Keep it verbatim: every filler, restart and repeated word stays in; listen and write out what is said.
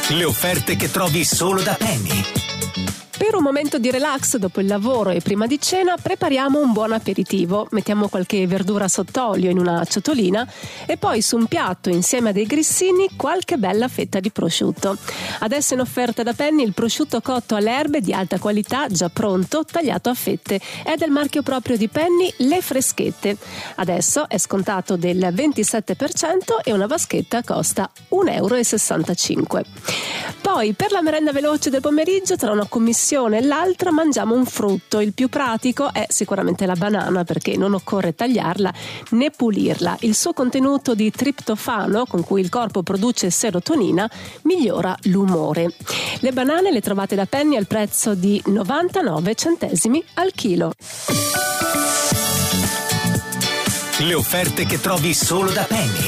Le offerte che trovi solo da Penny. Per un momento di relax dopo il lavoro e prima di cena prepariamo un buon aperitivo. Mettiamo qualche verdura sott'olio in una ciotolina e poi su un piatto insieme a dei grissini qualche bella fetta di prosciutto. Adesso in offerta da Penny il prosciutto cotto alle erbe di alta qualità già pronto, tagliato a fette. È del marchio proprio di Penny, Le Freschette. Adesso è scontato del ventisette per cento e una vaschetta costa un euro e sessantacinque. Poi per la merenda veloce del pomeriggio, tra una commissione e l'altra mangiamo un frutto. Il più pratico è sicuramente la banana, perché non occorre tagliarla né pulirla. Il suo contenuto di triptofano, con cui il corpo produce serotonina, migliora l'umore. Le banane le trovate da Penny al prezzo di novantanove centesimi al chilo. Le offerte che trovi solo da Penny.